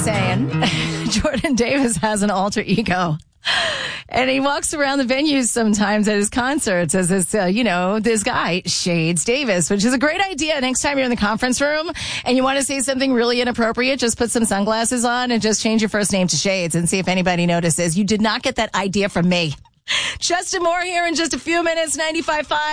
saying Jordan Davis has an alter ego. And he walks around the venues sometimes at his concerts as this, this guy, Shades Davis, which is a great idea. Next time you're in the conference room and you want to say something really inappropriate, just put some sunglasses on and just change your first name to Shades and see if anybody notices. You did not get that idea from me. Justin Moore here in just a few minutes, 95.5.